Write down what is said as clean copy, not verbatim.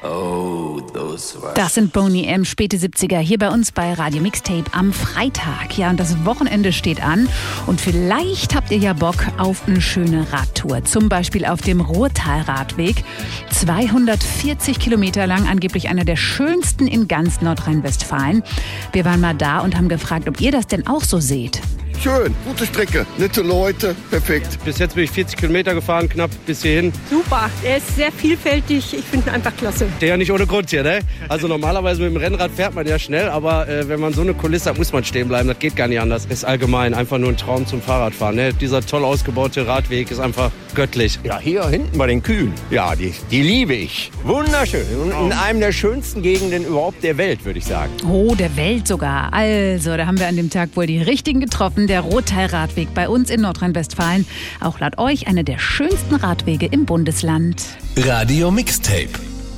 Das sind Boney M., späte 70er, hier bei uns bei Radio Mixtape am Freitag. Ja, und das Wochenende steht an und vielleicht habt ihr ja Bock auf eine schöne Radtour. Zum Beispiel auf dem Ruhrtalradweg. 240 Kilometer lang, angeblich einer der schönsten in ganz Nordrhein-Westfalen. Wir waren mal da und haben gefragt, ob ihr das denn auch so seht. Schön, gute Strecke, nette Leute, perfekt. Bis jetzt bin ich 40 Kilometer gefahren, knapp bis hierhin. Super, er ist sehr vielfältig, ich finde ihn einfach klasse. Der ja nicht ohne Grund hier, ne? Also normalerweise mit dem Rennrad fährt man ja schnell, aber wenn man so eine Kulisse hat, muss man stehen bleiben, das geht gar nicht anders. Ist allgemein einfach nur ein Traum zum Fahrradfahren, ne? Dieser toll ausgebaute Radweg ist einfach göttlich. Ja, hier hinten bei den Kühen, ja, die liebe ich. Wunderschön, in einem der schönsten Gegenden überhaupt der Welt, würde ich sagen. Oh, der Welt sogar. Also, da haben wir an dem Tag wohl die Richtigen getroffen. Der Ruhrtalradweg bei uns in Nordrhein-Westfalen. Auch laut euch einer der schönsten Radwege im Bundesland. Radio Mixtape.